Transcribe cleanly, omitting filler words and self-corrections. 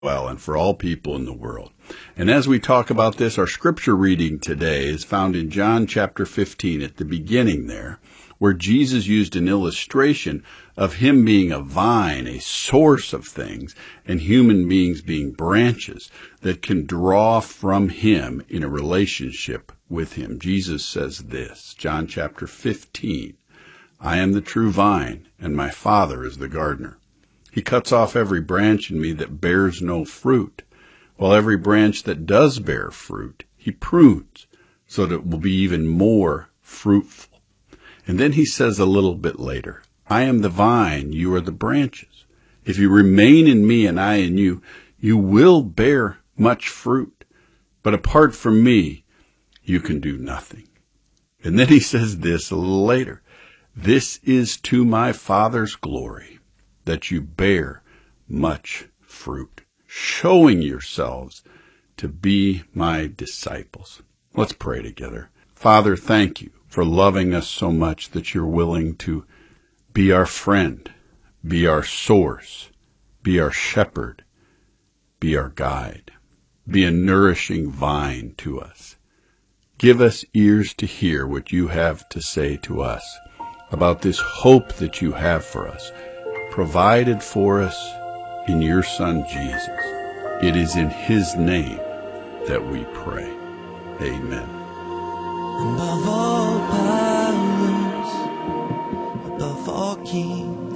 well and for all people in the world. And as we talk about this, our scripture reading today is found in John chapter 15 at the beginning there, where Jesus used an illustration of him being a vine, a source of things, and human beings being branches that can draw from him in a relationship with him. Jesus says this, John chapter 15, I am the true vine, and my Father is the gardener. He cuts off every branch in me that bears no fruit, while every branch that does bear fruit, he prunes, so that it will be even more fruitful. And then he says a little bit later, I am the vine, you are the branches. If you remain in me and I in you, you will bear much fruit. But apart from me, you can do nothing. And then he says this a little later, this is to my Father's glory, that you bear much fruit, showing yourselves to be my disciples. Let's pray together. Father, thank you for loving us so much that you're willing to be our friend, be our source, be our shepherd, be our guide, be a nourishing vine to us. Give us ears to hear what you have to say to us about this hope that you have for us, provided for us in your Son, Jesus. It is in his name that we pray. Amen. Above all powers, above all kings,